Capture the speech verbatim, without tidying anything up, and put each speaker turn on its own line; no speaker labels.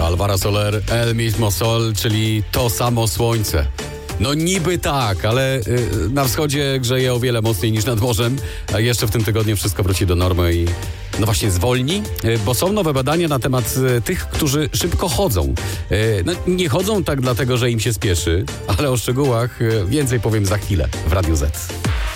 Alvaro Soler, El mismo sol, czyli to samo słońce. No niby tak, ale y, na wschodzie grzeje o wiele mocniej niż nad morzem, a jeszcze w tym tygodniu wszystko wróci do normy i no właśnie zwolni, y, bo są nowe badania na temat y, tych, którzy szybko chodzą. Y, no, nie chodzą tak dlatego, że im się spieszy, ale o szczegółach y, więcej powiem za chwilę w Radiu Z.